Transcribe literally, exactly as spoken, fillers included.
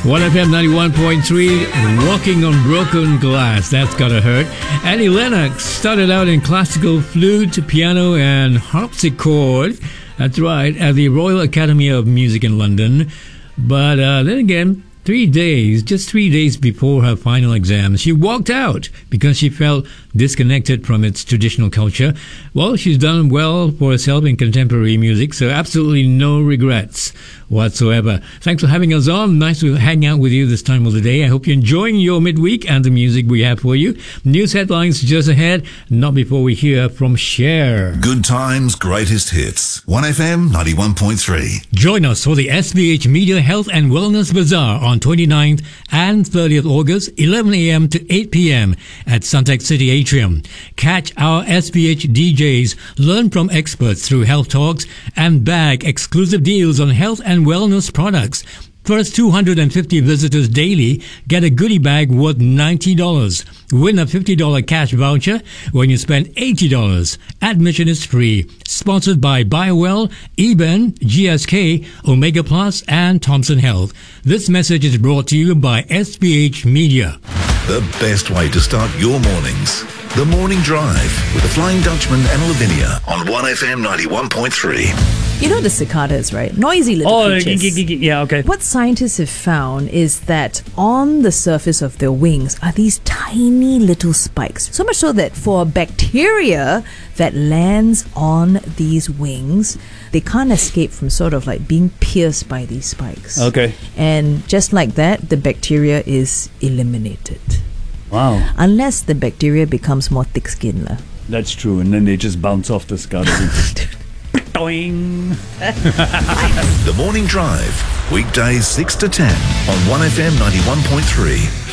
one F M ninety-one point three, Walking on Broken Glass. That's gotta hurt. Annie Lennox started out in classical flute, piano, and harpsichord. That's right, at the Royal Academy of Music in London. But uh, then again, three days, just three days before her final exam, she walked out because she felt disconnected from its traditional culture. Well, she's done well for herself in contemporary music, so absolutely no regrets whatsoever. Thanks for having us on. Nice to hang out with you this time of the day. I hope you're enjoying your midweek and the music we have for you. News headlines just ahead, not before we hear from Cher. Good times, greatest hits. one F M ninety-one point three. Join us for the S B H Media Health and Wellness Bazaar on twenty-ninth and thirtieth August, eleven a m to eight p m at Suntec City Atrium. Catch our S B H D Js, learn from experts through health talks, and bag exclusive deals on health and wellness products. First two hundred fifty visitors daily get a goodie bag worth ninety dollars. Win a fifty dollars cash voucher when you spend eighty dollars. Admission is free. Sponsored by BioWell, Eben, G S K, Omega Plus, and Thompson Health. This message is brought to you by S B H Media. The best way to start your mornings. The Morning Drive with the Flying Dutchman and Lavinia on one F M ninety-one point three. You know the cicadas, right? Noisy little Oh, creatures. g- g- g- yeah, okay. What scientists have found is that on the surface of their wings are these tiny little spikes. So much so that for bacteria that lands on these wings, they can't escape from sort of like being pierced by these spikes. Okay. And just like that, the bacteria is eliminated. Wow. Unless the bacteria becomes more thick-skinned. lah. That's true. And then they just bounce off the skull. Doing. The Morning Drive, weekdays six to ten on one F M ninety-one point three.